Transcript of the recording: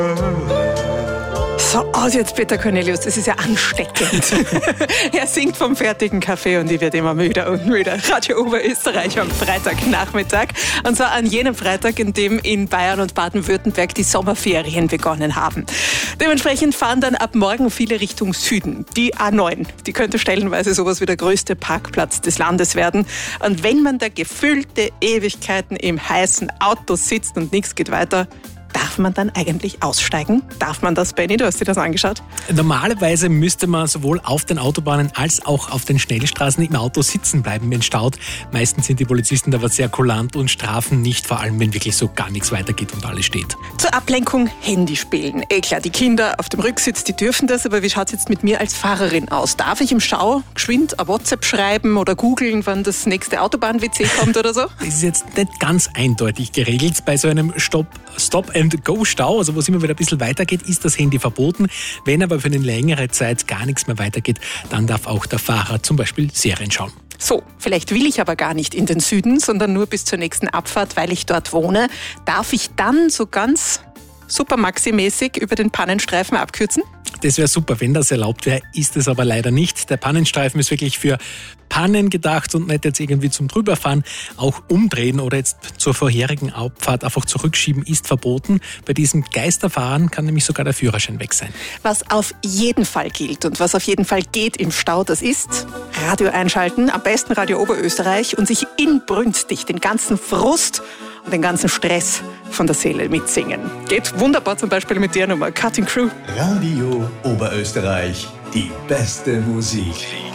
So, aus jetzt Peter Cornelius, das ist ja ansteckend. Er singt vom fertigen Kaffee und ich werde immer müder und müder. Radio Oberösterreich am Freitagnachmittag. Und zwar an jenem Freitag, in dem in Bayern und Baden-Württemberg die Sommerferien begonnen haben. Dementsprechend fahren dann ab morgen viele Richtung Süden. Die A9, die könnte stellenweise sowas wie der größte Parkplatz des Landes werden. Und wenn man da gefühlte Ewigkeiten im heißen Auto sitzt und nichts geht weiter, darf man dann eigentlich aussteigen? Darf man das, Benni? Du hast dir das angeschaut? Normalerweise müsste man sowohl auf den Autobahnen als auch auf den Schnellstraßen im Auto sitzen bleiben, wenn staut. Meistens sind die Polizisten aber sehr kulant und strafen nicht, vor allem wenn wirklich so gar nichts weitergeht und alles steht. Zur Ablenkung Handy spielen. Klar, die Kinder auf dem Rücksitz, die dürfen das, aber wie schaut es jetzt mit mir als Fahrerin aus? Darf ich im Stau geschwind ein WhatsApp schreiben oder googeln, wann das nächste Autobahn-WC kommt oder so? Das ist jetzt nicht ganz eindeutig geregelt. Bei so einem Stop-and-Go-Stau, also wo es immer wieder ein bisschen weitergeht, ist das Handy verboten. Wenn aber für eine längere Zeit gar nichts mehr weitergeht, dann darf auch der Fahrer zum Beispiel Serien schauen. So, vielleicht will ich aber gar nicht in den Süden, sondern nur bis zur nächsten Abfahrt, weil ich dort wohne. Darf ich dann so ganz Super-Maxi-mäßig über den Pannenstreifen abkürzen? Das wäre super, wenn das erlaubt wäre, ist es aber leider nicht. Der Pannenstreifen ist wirklich für Pannen gedacht und nicht jetzt irgendwie zum Drüberfahren. Auch umdrehen oder jetzt zur vorherigen Abfahrt einfach zurückschieben ist verboten. Bei diesem Geisterfahren kann nämlich sogar der Führerschein weg sein. Was auf jeden Fall gilt und was auf jeden Fall geht im Stau, das ist Radio einschalten, am besten Radio Oberösterreich und sich inbrünstig den ganzen Frust und den ganzen Stress von der Seele mitsingen. Geht wunderbar zum Beispiel mit der Nummer Cutting Crew. Radio Oberösterreich, die beste Musik.